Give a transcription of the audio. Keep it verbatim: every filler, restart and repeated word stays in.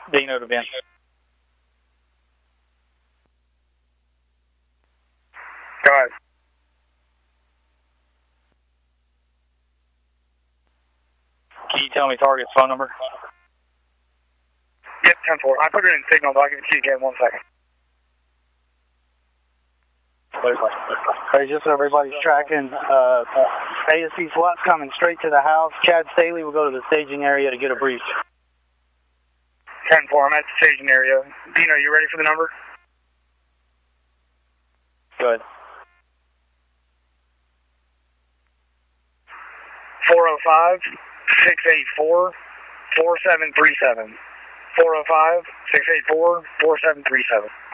Dino to Ben. Go ahead. Can you tell me target's phone number? Yep, ten four. I put it in signal, but I'll give it to you again in one second. Hey, just so everybody's tracking, uh, A S C SWAT's coming straight to the house. Chad Staley will go to the staging area to get a brief. ten four, I'm at the staging area. Dino, you ready for the number? Good. four oh five, six eight four, four seven three seven. four oh five, six eight four, four seven three seven.